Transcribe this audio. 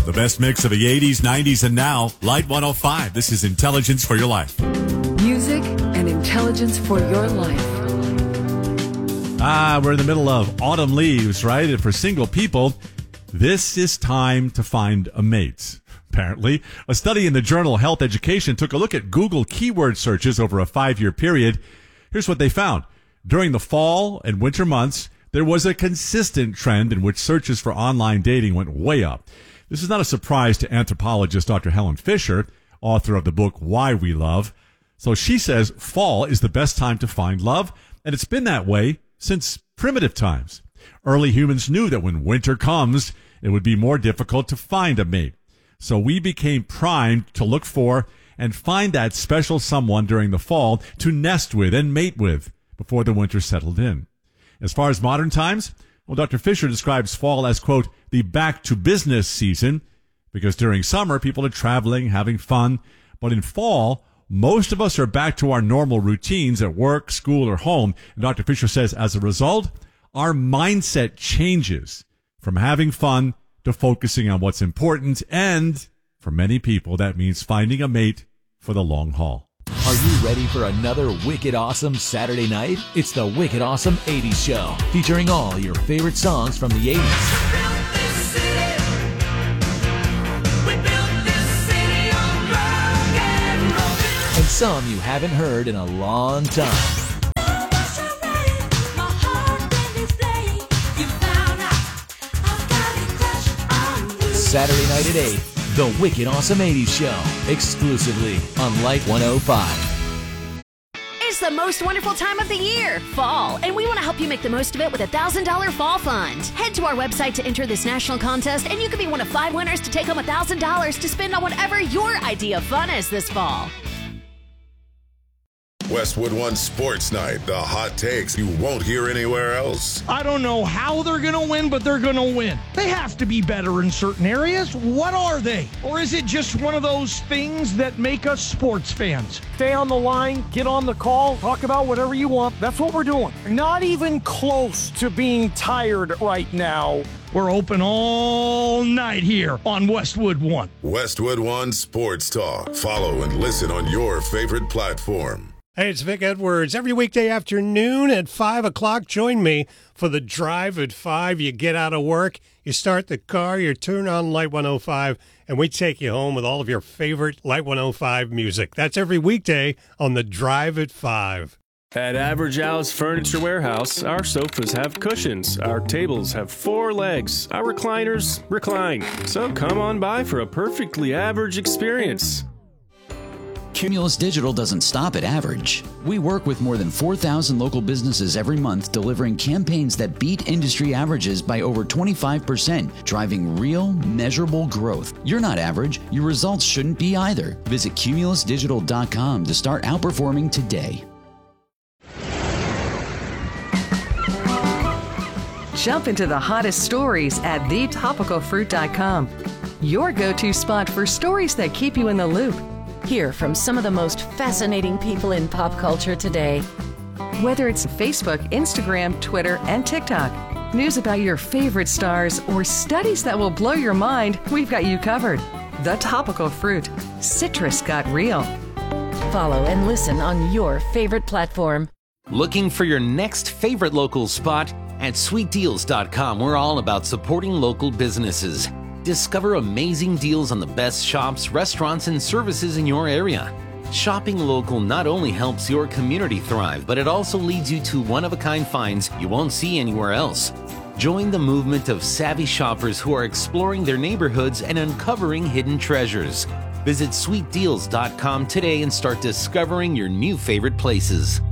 The best mix of the 80s, 90s, and now. Light 105. This is Intelligence for Your Life. Music and intelligence for your life. We're in the middle of autumn leaves, right? And for single people, this is time to find a mate. Apparently, a study in the journal Health Education took a look at Google keyword searches over a 5-year period. Here's what they found. During the fall and winter months, there was a consistent trend in which searches for online dating went way up. This is not a surprise to anthropologist Dr. Helen Fisher, author of the book Why We Love. So she says fall is the best time to find love, and it's been that way since primitive times. Early humans knew that when winter comes, it would be more difficult to find a mate. So we became primed to look for and find that special someone during the fall to nest with and mate with before the winter settled in. As far as modern times, well, Dr. Fisher describes fall as, quote, the back to business season, because during summer, people are traveling, having fun. But in fall, most of us are back to our normal routines at work, school, or home. And Dr. Fisher says, as a result, our mindset changes from having fun to focusing on what's important. And for many people, that means finding a mate for the long haul. Are you ready for another wicked awesome Saturday night? It's the Wicked Awesome 80s Show, featuring all your favorite songs from the 80s. And some you haven't heard in a long time. Saturday night at 8. The Wicked Awesome 80s Show, exclusively on Light 105. It's the most wonderful time of the year, fall, and we want to help you make the most of it with a $1,000 fall fund. Head to our website to enter this national contest, and you could be one of 5 winners to take home $1,000 to spend on whatever your idea of fun is this fall. Westwood One Sports Night, the hot takes you won't hear anywhere else. I don't know how they're going to win, but they're going to win. They have to be better in certain areas. What are they? Or is it just one of those things that make us sports fans? Stay on the line, get on the call, talk about whatever you want. That's what we're doing. Not even close to being tired right now. We're open all night here on Westwood One. Westwood One Sports Talk. Follow and listen on your favorite platform. Hey, it's Vic Edwards. Every weekday afternoon at 5 o'clock, join me for the Drive at 5. You get out of work, you start the car, you turn on Light 105, and we take you home with all of your favorite Light 105 music. That's every weekday on the Drive at 5. At Average Al's Furniture Warehouse, our sofas have cushions, our tables have 4 legs, our recliners recline. So come on by for a perfectly average experience. Cumulus Digital doesn't stop at average. We work with more than 4,000 local businesses every month, delivering campaigns that beat industry averages by over 25%, driving real, measurable growth. You're not average. Your results shouldn't be either. Visit cumulusdigital.com to start outperforming today. Jump into the hottest stories at thetopicalfruit.com. Your go-to spot for stories that keep you in the loop. Hear from some of the most fascinating people in pop culture today. Whether it's Facebook, Instagram, Twitter, and TikTok, news about your favorite stars, or studies that will blow your mind, we've got you covered. The Topical Fruit. Citrus got real. Follow and listen on your favorite platform. Looking for your next favorite local spot? At sweetdeals.com, we're all about supporting local businesses. Discover amazing deals on the best shops, restaurants, and services in your area. Shopping local not only helps your community thrive, but it also leads you to one-of-a-kind finds you won't see anywhere else. Join the movement of savvy shoppers who are exploring their neighborhoods and uncovering hidden treasures. Visit sweetdeals.com today and start discovering your new favorite places.